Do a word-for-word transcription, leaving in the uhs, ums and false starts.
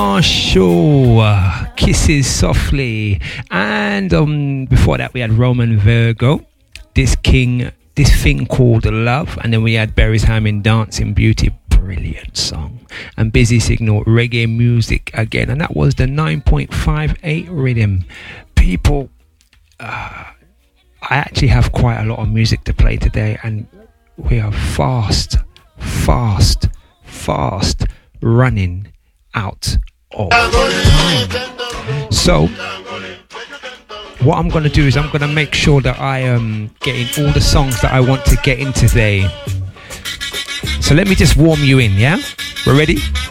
Marshall, uh, Kisses Softly, and um, before that we had Roman Virgo, this king, this thing called Love, and then we had Berry's Hammond, Dancing Beauty, brilliant song, and Busy Signal, Reggae Music again, and that was the nine point five eight rhythm. People, uh, I actually have quite a lot of music to play today, and we are fast, fast, fast running out of time. So what I'm going to do is I'm going to make sure that I am getting all the songs that I want to get in today. So let me just warm you in, yeah? We're ready?